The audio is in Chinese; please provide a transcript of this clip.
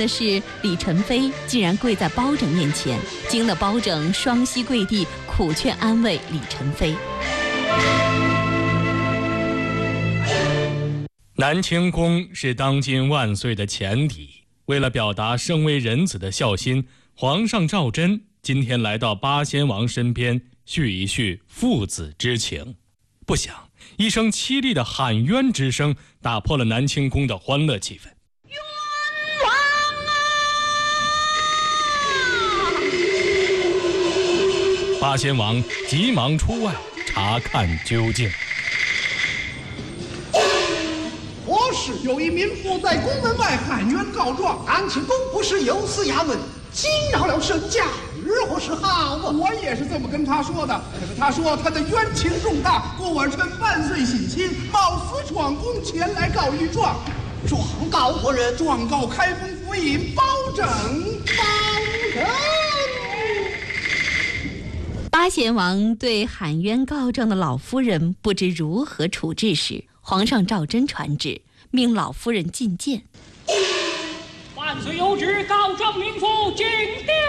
的是，李宸妃竟然跪在包拯面前，惊得包拯双膝跪地，苦劝安慰李宸妃。 南清宫是当今万岁的前邸，为了表达生为人子的孝心，皇上赵祯今天来到八仙王身边叙一叙父子之情。不想一声凄厉的喊冤之声打破了南清宫的欢乐气氛。 冤枉啊！ 八仙王急忙出外查看究竟。 何时有一民妇在宫门外喊冤告状？ 南清宫不是有司衙门，惊扰了圣驾，如何是好啊？ 我也是这么跟他说的，可是他说他的冤情重大，故而趁半岁喜亲，冒死闯宫前来告御状。 状告何人？ 状告开封府尹包拯。 八贤王对喊冤告状的老夫人不知如何处置时，皇上赵祯传旨，命老夫人觐见。 万岁有旨，告状民妇进殿。